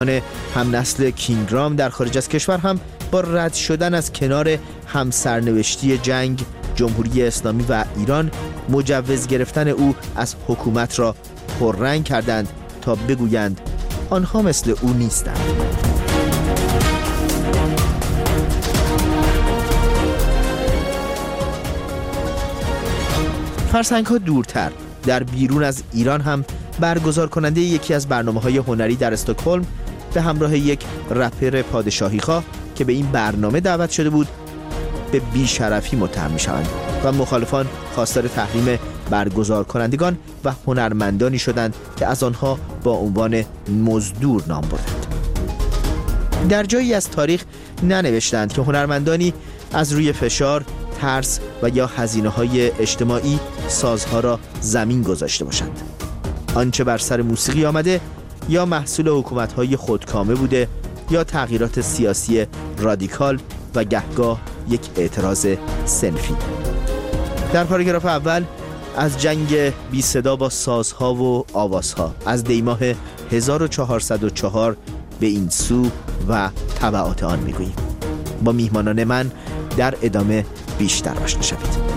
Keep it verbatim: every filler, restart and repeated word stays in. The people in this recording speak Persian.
هم نسل کینگرام در خارج از کشور هم با رد شدن از کنار همسرنوشتی جنگ جمهوری اسلامی و ایران مجوز گرفتن او از حکومت را پررنگ کردند تا بگویند آنها مثل او نیستند. فرسنگ ها دورتر در بیرون از ایران هم برگزار کننده یکی از برنامه‌های هنری در استکهلم به همراه یک رپر پادشاهی خواه که به این برنامه دعوت شده بود به بیشرفی متهم می‌شوند و مخالفان خواستار تحریم برگزار کنندگان و هنرمندانی شدند که از آنها با عنوان مزدور نام بردند. در جایی از تاریخ ننوشتند که هنرمندانی از روی فشار، ترس و یا هزینه‌های اجتماعی سازها را زمین گذاشته باشند. آنچه بر سر موسیقی آمده یا محصول حکومت‌های خودکامه بوده یا تغییرات سیاسی رادیکال و گهگاه یک اعتراض صنفی. در پاراگراف اول از جنگ بی صدا با سازها و آوازها از دیماه هزار و چهارصد و چهار به این سو و تبعات آن میگوییم. با میهمانان من در ادامه بیشتر آشنا شوید.